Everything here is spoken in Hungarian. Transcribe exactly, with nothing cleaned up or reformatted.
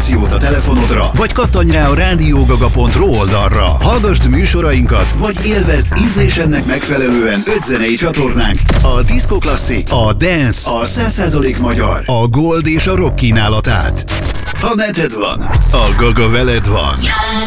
applikációt a telefonodra, vagy kattanj rá a rádiógaga pont ru oldalra. Hallgasd műsorainkat, vagy élvezd ízlésednek megfelelően öt zenei csatornánk: a Disco Classic, a Dance, a száz százalék magyar, a Gold és a Rock kínálatát. Ha neted van, a Gaga veled van.